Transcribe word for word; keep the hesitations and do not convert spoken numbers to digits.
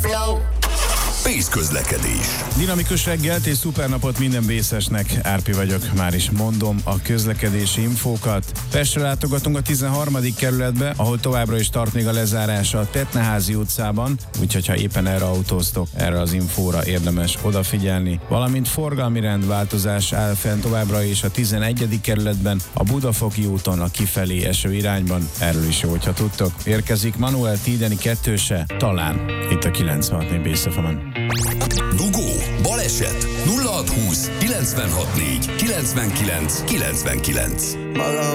flow. Pész közlekedés. Dinamikus reggelt és szupernapot minden bészesnek. Árpi vagyok, már is mondom a közlekedési infókat. Pestre látogatunk a tizenharmadik kerületbe, ahol továbbra is tart még a lezárása a Tetneházi utcában, úgyhogy ha éppen erre autóztok, erre az infóra érdemes odafigyelni. Valamint forgalmi rendváltozás áll fenn továbbra is a tizenegyedik kerületben, a Budafoki úton a kifelé eső irányban. Erről is jó, hogyha tudtok. Érkezik Manuel Tideni kettőse, talán itt a kilencvenhat négy Bész ef emen. Dugó, baleset, nulla hat húsz kilencvenhat négy kilencvenkilenc kilencvenkilenc.